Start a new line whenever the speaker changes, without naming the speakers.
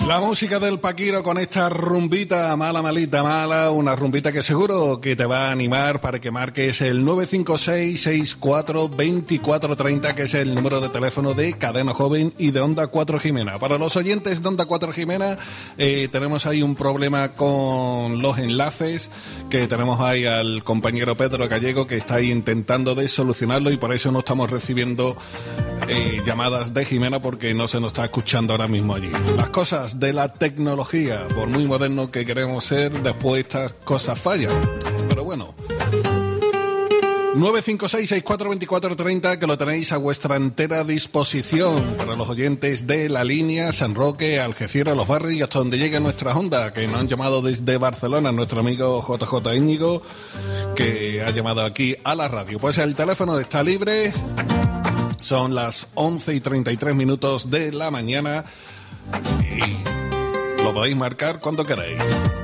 La música del Paquiro con esta rumbita mala, malita, mala, una rumbita que seguro que te va a animar para que marques el 956-64-2430, que es el número de teléfono de Cadena Joven y de Onda 4 Jimena. Para los oyentes de Onda 4 Jimena, tenemos ahí un problema con los enlaces, que tenemos ahí al compañero Pedro Gallego que está ahí intentando de solucionarlo, y por eso no estamos recibiendo llamadas de Jimena, porque no se nos está escuchando ahora mismo allí. Las cosas de la tecnología, por muy moderno que queremos ser, después estas cosas fallan. Pero bueno, 956-64-2430, que lo tenéis a vuestra entera disposición para los oyentes de la línea San Roque, Algeciras, Los Barrios y hasta donde llegue nuestra onda, que nos han llamado desde Barcelona, nuestro amigo JJ Íñigo, que ha llamado aquí a la radio. Pues el teléfono está libre. Son las 11:33 de la mañana y lo podéis marcar cuando queráis.